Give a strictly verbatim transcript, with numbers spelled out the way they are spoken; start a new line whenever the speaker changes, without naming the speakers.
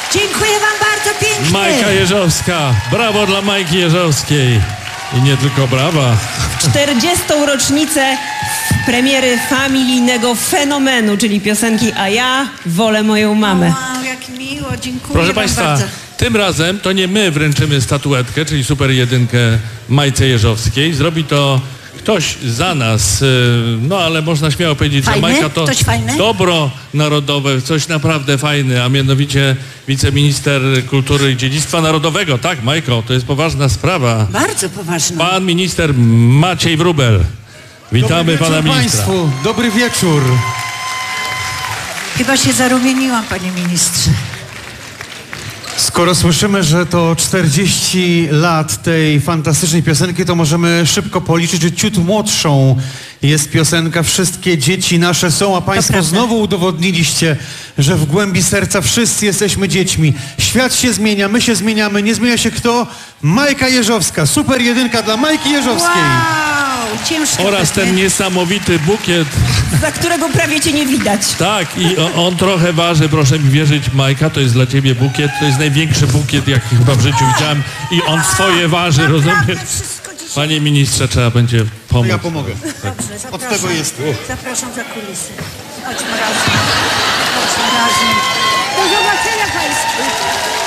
Dziękuję wam bardzo pięknie.
Majka Jeżowska. Brawo dla Majki Jeżowskiej. I nie tylko brawa.
czterdziestą rocznicę premiery familijnego fenomenu, czyli piosenki A ja wolę moją mamę.
Wow, jak miło, dziękuję
Proszę
wam
Państwa,
bardzo.
tym razem to nie my wręczymy statuetkę, czyli super jedynkę Majce Jeżowskiej. Zrobi to ktoś za nas, no ale można śmiało powiedzieć,
Fajny?
że Majka to
Ktoś fajny?
dobro narodowe, coś naprawdę fajne, a mianowicie wiceminister kultury i dziedzictwa narodowego. Tak, Majko, to jest poważna sprawa.
Bardzo poważna.
Pan minister Maciej Wróbel. Witamy
Dobry
pana
wieczór
ministra.
Państwu. Dobry wieczór.
Chyba się zarumieniłam, panie ministrze.
Skoro słyszymy, że to czterdzieści lat tej fantastycznej piosenki, to możemy szybko policzyć, że ciut młodszą jest piosenka Wszystkie dzieci nasze są, a Państwo
prawda.
znowu udowodniliście, że w głębi serca wszyscy jesteśmy dziećmi. Świat się zmienia, my się zmieniamy, nie zmienia się kto? Majka Jeżowska, super jedynka dla Majki Jeżowskiej.
Wow, ciężko.
Oraz ten niesamowity bukiet.
Za którego prawie cię nie widać.
Tak, i on, on trochę waży, proszę mi wierzyć, Majka, to jest dla ciebie bukiet, to jest największy bukiet, jaki chyba w życiu widziałem i on swoje waży, rozumiesz?
Wszystko dzisiaj.
Panie ministrze, trzeba będzie pomóc.
Ja pomogę.
Dobrze, zapraszam.
Od tego jest.
Zapraszam za kulisy. Chodźmy razem. Chodźmy razem. Do zobaczenia Państwu.